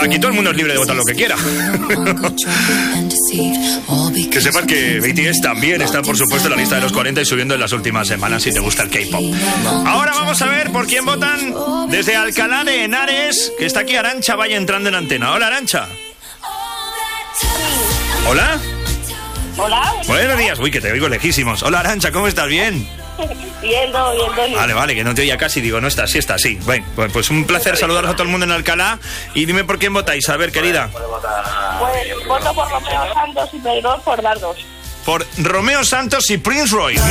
aquí todo el mundo es libre de votar lo que quiera. Que sepas que BTS también está, por supuesto, en la lista de los 40 y subiendo en las últimas semanas si te gusta el K-pop. Ahora vamos a ver por quién votan desde Alcalá de Henares, que está aquí Arantxa Valle entrando en antena. Hola, Arantxa. Hola. Hola. Buenos días. Uy, que te oigo lejísimos. Hola, Arantxa, ¿cómo estás? ¿Bien? Bien. Vale, que no te oía casi. Digo, no estás, sí estás, sí. Bueno, pues un placer saludaros a todo el mundo en Alcalá. Y dime por quién votáis. A ver, querida. Pues voto por Romeo Santos y Prince Roy por Dardos. Por Romeo Santos y Prince Roy.